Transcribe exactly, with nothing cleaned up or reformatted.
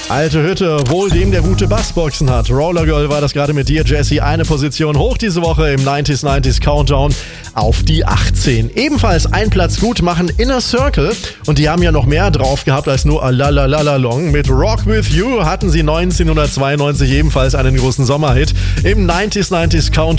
Alte Hütte, wohl dem, der gute Bassboxen hat. Roller Girl war das gerade mit dir, Jessie. Eine Position hoch diese Woche im neunziger neunzig Countdown auf die achtzehn. Ebenfalls ein Platz gut machen Inner Circle. Und die haben ja noch mehr drauf gehabt als nur Alalalalong. Mit Rock With You hatten sie neunzehnhundertzweiundneunzig ebenfalls einen großen Sommerhit im neunziger neunzig Countdown.